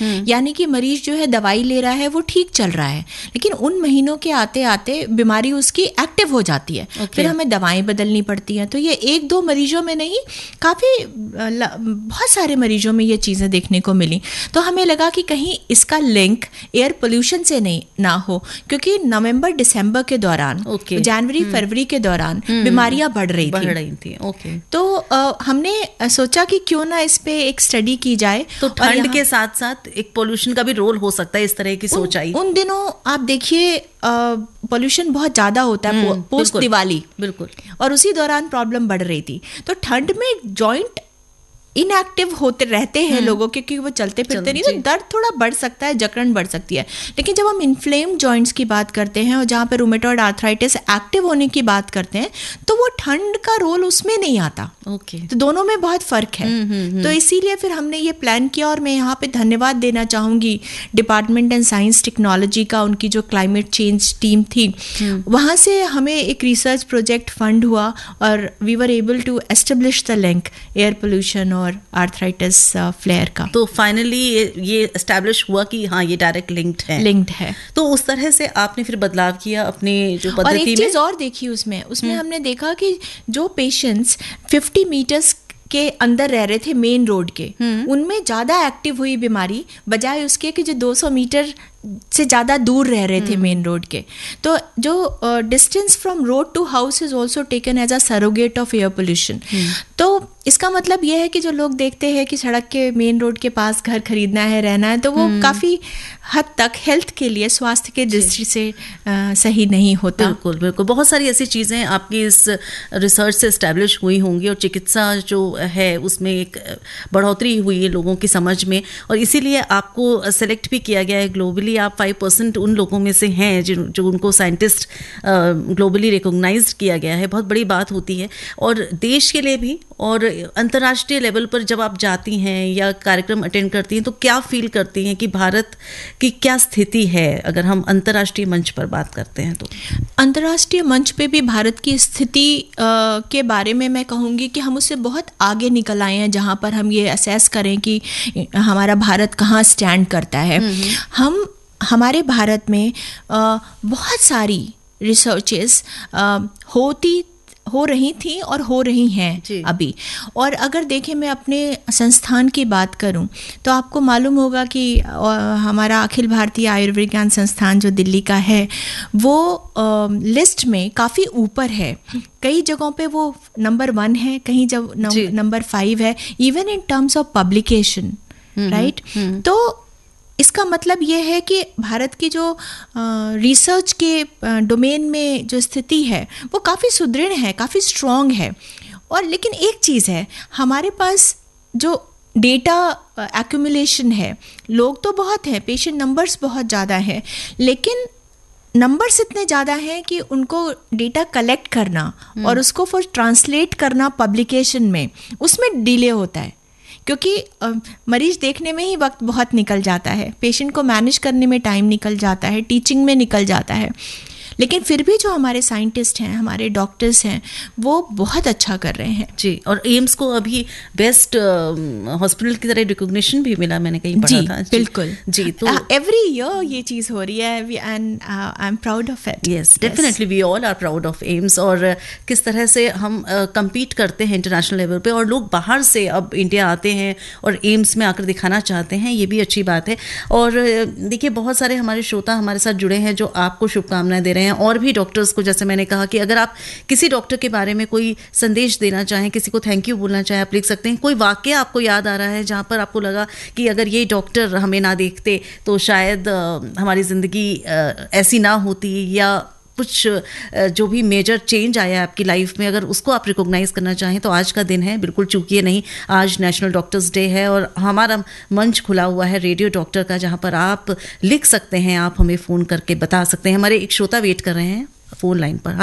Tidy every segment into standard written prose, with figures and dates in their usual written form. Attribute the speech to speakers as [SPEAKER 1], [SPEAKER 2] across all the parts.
[SPEAKER 1] यानी कि मरीज जो है दवाई ले रहा है वो ठीक चल रहा है, लेकिन उन महीनों के आते आते बीमारी उसकी एक्टिव हो जाती है, फिर हमें दवाएं बदलनी पड़ती हैं। तो ये 1-2 मरीजों में नहीं, काफ़ी बहुत सारे मरीजों में ये चीज़ें देखने को मिली। तो हमें लगा कि कहीं इसका लिंक एयर पोल्यूशन से नहीं ना हो, क्योंकि नवंबर दिसंबर के दौरान, जनवरी फरवरी के दौरान बीमारियां बढ़ रही थी। तो हमने सोचा कि क्यों ना इस पे एक स्टडी की जाए।
[SPEAKER 2] तो ठंड के साथ साथ एक पोल्यूशन का भी रोल हो सकता है, इस तरह की सोच आई।
[SPEAKER 1] उन दिनों आप देखिए पोल्यूशन बहुत ज़्यादा होता है पोस्ट दिवाली,
[SPEAKER 2] बिल्कुल,
[SPEAKER 1] और उसी दौरान प्रॉब्लम बढ़ रही थी। तो ठंड में जॉइंट इनएक्टिव होते रहते हैं लोगों के, क्योंकि वो चलते फिरते नहीं, तो दर्द थोड़ा बढ़ सकता है, जकड़न बढ़ सकती है। लेकिन जब हम इन्फ्लेम्ड जॉइंट्स की बात करते हैं और जहाँ पे रूमेटॉइड आर्थराइटिस एक्टिव होने की बात करते हैं, तो वो ठंड का रोल उसमें नहीं आता। तो दोनों में बहुत फर्क है। तो इसीलिए फिर हमने ये प्लान किया, और मैं यहाँ पे धन्यवाद देना चाहूँगी डिपार्टमेंट एंड साइंस टेक्नोलॉजी का, उनकी जो क्लाइमेट चेंज टीम थी, वहाँ से हमें एक रिसर्च प्रोजेक्ट फंड हुआ और we were able to establish the link air pollution और आर्थराइटिस फ्लेयर का।
[SPEAKER 2] तो फाइनली ये एस्टैब्लिश हुआ कि हाँ, ये डायरेक्ट लिंक्ड है। तो उस तरह से आपने फिर बदलाव किया अपने जो पद्धति में।
[SPEAKER 1] और एक चीज और देखी उसमें हमने देखा कि जो पेशेंट्स 50 मीटर्स के अंदर रह रहे थे मेन रोड के, उनमें ज्यादा एक्टिव हुई बीमारी, बजाय उसके कि जो 200 मीटर से ज़्यादा दूर रह रहे थे मेन रोड के। तो जो distance from road to house is also taken as a surrogate of air pollution. तो इसका मतलब यह है कि जो लोग देखते हैं कि सड़क के मेन रोड के पास घर खरीदना है, रहना है, तो वो काफ़ी हद तक हेल्थ के लिए, स्वास्थ्य के दृष्टि से सही नहीं होता।
[SPEAKER 2] बिल्कुल बिल्कुल, बहुत सारी ऐसी चीज़ें आपकी इस रिसर्च से इस्टेब्लिश हुई होंगी, और चिकित्सा जो है उसमें एक बढ़ोतरी हुई है लोगों की समझ में, और इसीलिए आपको सेलेक्ट भी किया गया है ग्लोबली। आप 5% उन लोगों में से हैं जो उनको साइंटिस्ट ग्लोबली रिकॉग्नाइज्ड किया गया है। बहुत बड़ी बात होती है, और देश के लिए भी, और अंतर्राष्ट्रीय लेवल पर जब आप जाती हैं या कार्यक्रम अटेंड करती हैं, तो क्या फील करती हैं कि भारत की क्या स्थिति है, अगर हम अंतर्राष्ट्रीय मंच पर बात करते हैं? तो
[SPEAKER 1] अंतर्राष्ट्रीय मंच पे भी भारत की स्थिति के बारे में मैं कहूँगी कि हम उससे बहुत आगे निकल आए हैं, जहाँ पर हम ये असेस करें कि हमारा भारत कहाँ स्टैंड करता है। हमारे भारत में बहुत सारी रिसर्चेस हो रही थी और हो रही हैं अभी। और अगर देखें, मैं अपने संस्थान की बात करूं, तो आपको मालूम होगा कि हमारा अखिल भारतीय आयुर्विज्ञान संस्थान जो दिल्ली का है, वो लिस्ट में काफ़ी ऊपर है। कई जगहों पे वो नंबर 1 है, कहीं जब नंबर 5 है, even in terms of publication, right. तो इसका मतलब ये है कि भारत की जो रिसर्च के डोमेन में जो स्थिति है वो काफ़ी सुदृढ़ है, काफ़ी स्ट्रॉन्ग है। और लेकिन एक चीज़ है, हमारे पास जो डेटा एक्यूमुलेशन है, लोग तो बहुत हैं, पेशेंट नंबर्स बहुत ज़्यादा हैं, लेकिन नंबर्स इतने ज़्यादा हैं कि उनको डेटा कलेक्ट करना और उसको फिर ट्रांसलेट करना पब्लिकेशन में, उसमें डिले होता है, क्योंकि मरीज देखने में ही वक्त बहुत निकल जाता है, पेशेंट को मैनेज करने में टाइम निकल जाता है, टीचिंग में निकल जाता है। लेकिन फिर भी जो हमारे साइंटिस्ट हैं, हमारे डॉक्टर्स हैं, वो बहुत अच्छा कर रहे हैं।
[SPEAKER 2] जी, और एम्स को अभी बेस्ट हॉस्पिटल की तरह रिकॉग्निशन भी मिला, मैंने कहीं पढ़ा था।
[SPEAKER 1] बिल्कुल
[SPEAKER 2] जी। तो
[SPEAKER 1] एवरी ईयर ये चीज़ हो रही है, and I am proud of it.
[SPEAKER 2] Yes, definitely we all are proud of AIIMS. और किस तरह से हम कम्पीट करते हैं इंटरनेशनल लेवल पे, और लोग बाहर से अब इंडिया आते हैं और एम्स में आकर दिखाना चाहते हैं, ये भी अच्छी बात है। और देखिए, बहुत सारे हमारे श्रोता हमारे साथ जुड़े हैं जो आपको शुभकामनाएं दे रहे हैं, और भी डॉक्टर्स को। जैसे मैंने कहा कि अगर आप किसी डॉक्टर के बारे में कोई संदेश देना चाहें, किसी को थैंक यू बोलना चाहें, आप लिख सकते हैं। कोई वाकया आपको याद आ रहा है जहाँ पर आपको लगा कि अगर ये डॉक्टर हमें ना देखते तो शायद हमारी ज़िंदगी ऐसी ना होती, या कुछ जो भी मेजर चेंज आया है आपकी लाइफ में, अगर उसको आप रिकॉग्नाइज करना चाहें तो आज का दिन है, बिल्कुल चूकिए नहीं। आज नेशनल डॉक्टर्स डे है, और हमारा मंच खुला हुआ है रेडियो डॉक्टर का, जहां पर आप लिख सकते हैं, आप हमें फ़ोन करके बता सकते हैं। हमारे एक श्रोता वेट कर रहे हैं फ़ोन लाइन पर।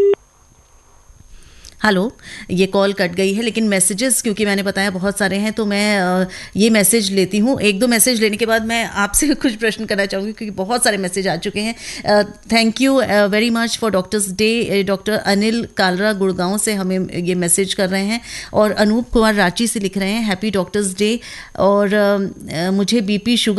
[SPEAKER 2] हेलो, ये कॉल कट गई है, लेकिन मैसेजेस क्योंकि मैंने बताया बहुत सारे हैं, तो मैं ये मैसेज लेती हूँ। 1-2 मैसेज लेने के बाद मैं आपसे कुछ प्रश्न करना चाहूँगी, क्योंकि बहुत सारे मैसेज आ चुके हैं। Thank you very much for doctors day. Doctor Anil Kalra Gurgaon से हमें ये मैसेज कर रहे हैं, और अनूप कुमार रांची से लिख रहे हैं हैप्पी डॉक्टर्स डे। और मुझे BP शुगर